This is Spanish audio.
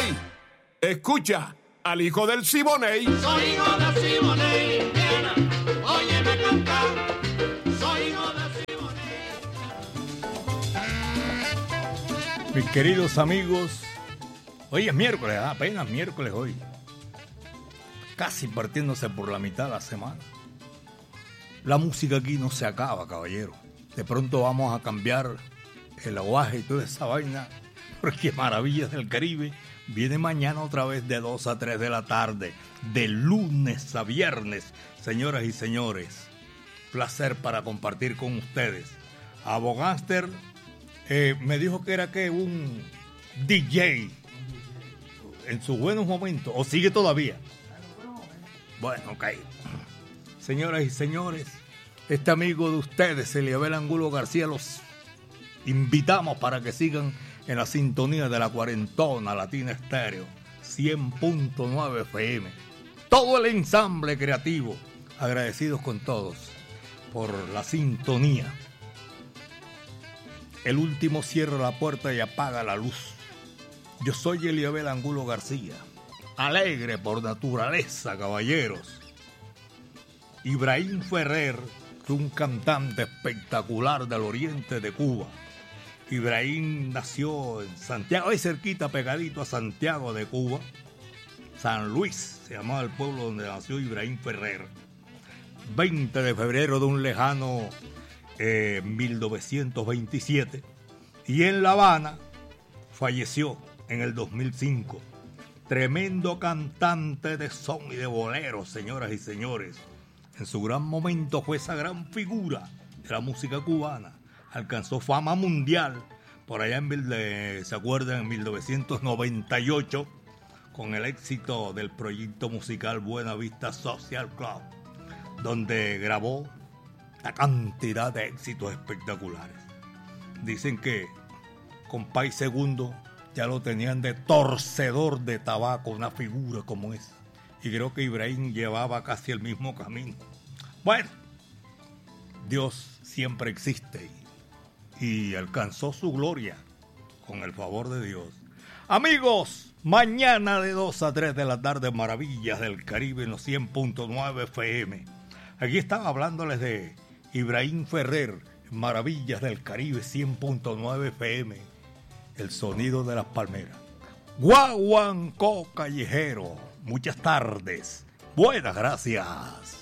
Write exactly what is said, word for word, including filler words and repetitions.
¡Ey! Escucha al hijo del Siboney. Soy hijo del Siboney, Indiana, óyeme cantar. Soy hijo del Siboney. Mis queridos amigos, hoy es miércoles, apenas miércoles hoy. Casi partiéndose por la mitad de la semana. La música aquí no se acaba, caballero. De pronto vamos a cambiar el aguaje y toda esa vaina, porque Maravillas del Caribe viene mañana otra vez de dos a tres de la tarde, de lunes a viernes. Señoras y señores, placer para compartir con ustedes. Abogánster eh, me dijo que era que un D J en sus buenos momentos, o sigue todavía. Bueno, ok. Señoras y señores, este amigo de ustedes, Eliabel Angulo García, los invitamos para que sigan en la sintonía de la cuarentona Latina Estéreo, cien punto nueve F M. Todo el ensamble creativo, agradecidos con todos por la sintonía. El último cierra la puerta y apaga la luz. Yo soy Eliabel Angulo García, alegre por naturaleza, caballeros. Ibrahim Ferrer, un cantante espectacular del oriente de Cuba. Ibrahim nació en Santiago, ahí cerquita, pegadito a Santiago de Cuba. San Luis se llamaba el pueblo donde nació Ibrahim Ferrer. veinte de febrero de un lejano eh, mil novecientos veintisiete. Y en La Habana falleció en el dos mil cinco. Tremendo cantante de son y de bolero, señoras y señores. En su gran momento fue esa gran figura de la música cubana. Alcanzó fama mundial por allá en, de, ¿se acuerdan? En mil novecientos noventa y ocho, con el éxito del proyecto musical Buena Vista Social Club, donde grabó una cantidad de éxitos espectaculares. Dicen que Compay Segundo ya lo tenían de torcedor de tabaco, una figura como esa. Y creo que Ibrahim llevaba casi el mismo camino. Bueno, Dios siempre existe y, y alcanzó su gloria con el favor de Dios. Amigos, mañana de dos a tres de la tarde, Maravillas del Caribe en los cien punto nueve F M. Aquí estaba hablándoles de Ibrahim Ferrer, Maravillas del Caribe cien punto nueve F M. El sonido de las palmeras. Guaguancó callejero. Muchas tardes. Buenas gracias.